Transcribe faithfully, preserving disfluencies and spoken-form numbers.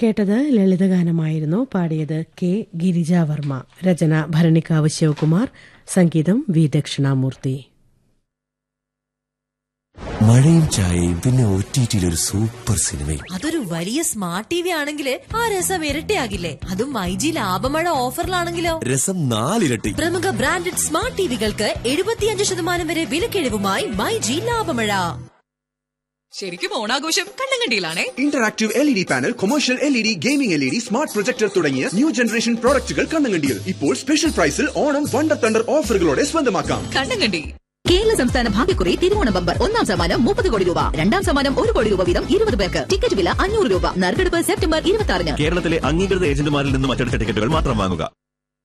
കേട്ടത് ലളിതഗാനമായിരുന്നു. പാടിയത് കെ ഗിരിജാവർമ്മ. രചന ഭരണിക്കാവ് ശിവകുമാർ. സംഗീതം വി ദക്ഷിണാമൂർത്തി. മഴയും ചായയും പിന്നെ ഒ ടി ടിയിൽ ഒരു സൂപ്പർ സിനിമയും. അതൊരു വലിയ സ്മാർട്ട് ടി വി ആണെങ്കിൽ ആ രസം ഇരട്ടിയാകില്ലേ? അതും മൈജി ലാഭമഴ ഓഫറിലാണെങ്കിലോ രസം നാലിരട്ടി. പ്രമുഖ ബ്രാൻഡഡ് സ്മാർട്ട് ടിവികൾക്ക് എഴുപത്തിയഞ്ച് ശതമാനം വരെ വിലക്കിഴിവുമായി മൈജി ലാഭമഴ. ശരിക്കും ഓണാഘോഷം കണ്ണങ്കണ്ടിയിലാണേ. Interactive L E D panel, commercial L E D, gaming L E D, smart projector തുടങ്ങിയ ന്യൂ ജനറേഷൻ പ്രോഡക്റ്റുകൾ കണ്ണങ്കണ്ടിയിൽ. ഇപ്പോൾ സ്പെഷ്യൽ പ്രൈസിൽ ഓണം വണ്ടർ തണ്ടർ ഓഫറുകളോടെ സ്വന്തമാക്കാം. കണ്ണങ്കണ്ടി. കേരള സംസ്ഥാന ഭാഗ്യക്കുറി തിരുവോണ ബമ്പർ. ഒന്നാം സമ്മാനം മുപ്പത് കോടി രൂപ, രണ്ടാം സമ്മാനം ഒരു കോടി രൂപ വീതം ഇരുപത് പേർക്ക്. ടിക്കറ്റ് വില അഞ്ഞൂറ് രൂപ. നറുക്കെടുപ്പ് സെപ്റ്റംബർ ഇരുപത്തി ആറിന്. കേരളത്തിലെ അംഗീകൃത ഏജന്റുമാരിൽ നിന്ന് മറ്റെടുത്ത ടിക്കറ്റുകൾ മാത്രം വാങ്ങുക.